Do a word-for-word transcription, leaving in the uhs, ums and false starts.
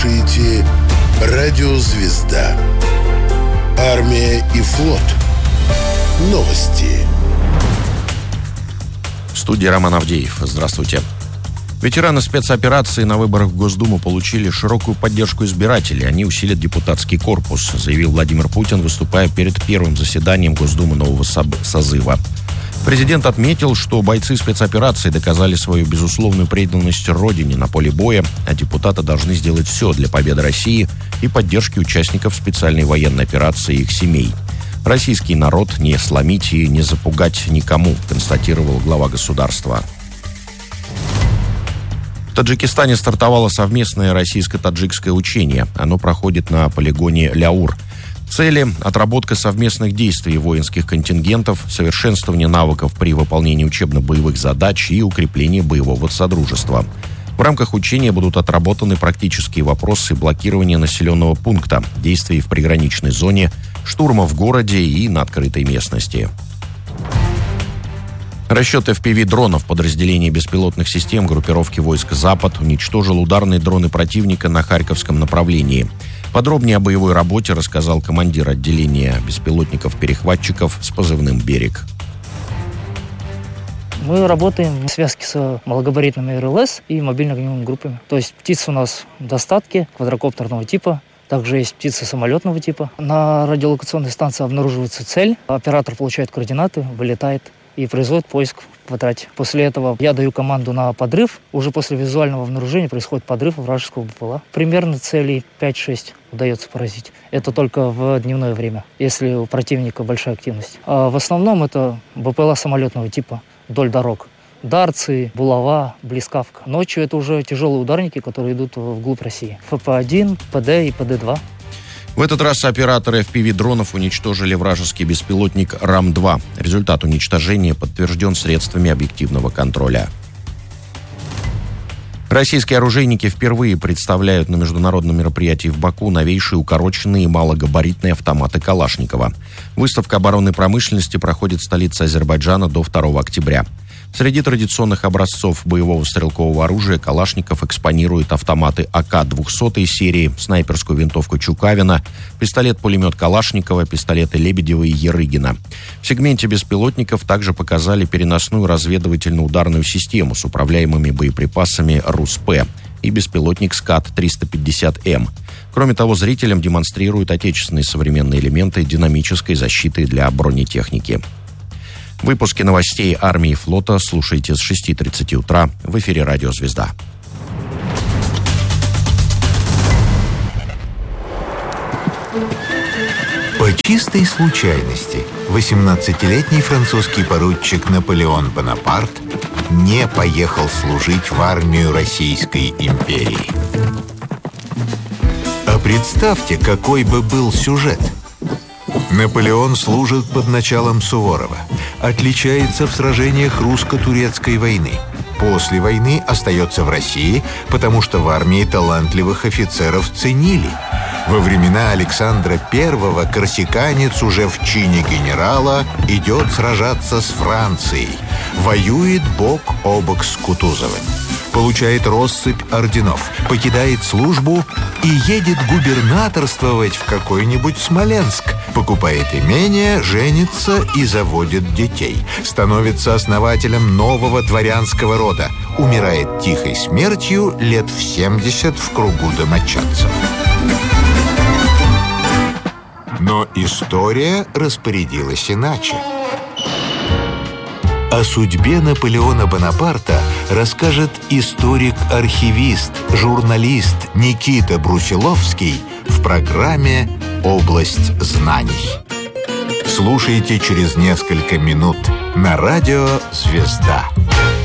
слушаете Радио Звезда. Армия и флот. Новости. В студии Роман Авдеев. Здравствуйте. Ветераны спецоперации на выборах в Госдуму получили широкую поддержку избирателей. Они усилят депутатский корпус, заявил Владимир Путин, выступая перед первым заседанием Госдумы нового созыва. Президент отметил, что бойцы спецоперации доказали свою безусловную преданность Родине на поле боя, а депутаты должны сделать все для победы России и поддержки участников специальной военной операции и их семей. Российский народ не сломить и не запугать никому, констатировал глава государства. В Таджикистане стартовало совместное российско-таджикское учение. Оно проходит на полигоне Ляур. Цели – отработка совместных действий воинских контингентов, совершенствование навыков при выполнении учебно-боевых задач и укрепление боевого содружества. В рамках учения будут отработаны практические вопросы блокирования населенного пункта, действий в приграничной зоне, штурма в городе и на открытой местности. Расчет эф пи ви-дронов подразделения беспилотных систем группировки войск «Запад» уничтожил ударные дроны противника на Харьковском направлении. Подробнее о боевой работе рассказал командир отделения беспилотников-перехватчиков с позывным «Берег». Мы работаем в связке с малогабаритными эр эл эс и мобильно-огневыми группами. То есть птиц у нас в достатке, квадрокоптерного типа. Также есть птицы самолетного типа. На радиолокационной станции обнаруживается цель. Оператор получает координаты, вылетает и производит поиск в квадрате. После этого я даю команду на подрыв. Уже после визуального обнаружения происходит подрыв вражеского бэ пэ эл а. Примерно целей пять-шесть удается поразить. Это только в дневное время, если у противника большая активность. А в основном это бэ пэ эл а самолетного типа вдоль дорог. Дарцы, булава, блискавка. Ночью это уже тяжелые ударники, которые идут вглубь России. эф пэ один, пэ дэ и пэ дэ два. В этот раз операторы эф пи ви-дронов уничтожили вражеский беспилотник рам два. Результат уничтожения подтвержден средствами объективного контроля. Российские оружейники впервые представляют на международном мероприятии в Баку новейшие укороченные и малогабаритные автоматы Калашникова. Выставка оборонной промышленности проходит в столице Азербайджана до второго октября. Среди традиционных образцов боевого стрелкового оружия Калашников экспонирует автоматы а ка двухсот серии, снайперскую винтовку Чукавина, пистолет-пулемет Калашникова, пистолеты Лебедева и Ерыгина. В сегменте беспилотников также показали переносную разведывательно-ударную систему с управляемыми боеприпасами РУС-П и беспилотник скат триста пятьдесят эм. Кроме того, зрителям демонстрируют отечественные современные элементы динамической защиты для бронетехники. Выпуски новостей армии и флота слушайте с шести тридцати утра в эфире «Радио Звезда». По чистой случайности восемнадцатилетний французский поручик Наполеон Бонапарт не поехал служить в армию Российской империи. А представьте, какой бы был сюжет. Наполеон служит под началом Суворова, отличается в сражениях русско-турецкой войны. После войны остается в России, потому что в армии талантливых офицеров ценили. Во времена Александра Первого корсиканец уже в чине генерала идет сражаться с Францией, воюет бок о бок с Кутузовым, получает россыпь орденов, покидает службу и едет губернаторствовать в какой-нибудь Смоленск, покупает имение, женится и заводит детей, становится основателем нового дворянского рода, умирает тихой смертью лет в семьдесят в кругу домочадцев. Но история распорядилась иначе. О судьбе Наполеона Бонапарта расскажет историк-архивист, журналист Никита Брусиловский в программе «Область знаний». Слушайте через несколько минут на радио «Звезда».